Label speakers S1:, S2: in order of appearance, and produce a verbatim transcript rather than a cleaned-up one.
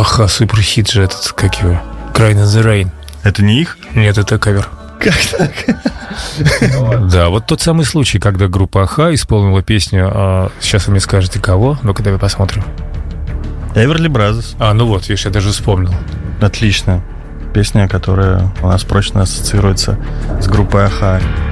S1: Аха, суперхит же этот, как его? Cry in the Rain.
S2: Это не их?
S1: Нет, это кавер.
S2: Как так?
S1: Да, вот тот самый случай, когда группа Аха исполнила песню, а, сейчас вы мне скажете, кого? Ну-ка, давай посмотрим.
S2: Эверли Бразерс.
S1: А, ну вот, видишь, я даже вспомнил.
S2: Отлично. Песня, которая у нас прочно ассоциируется с группой Аха.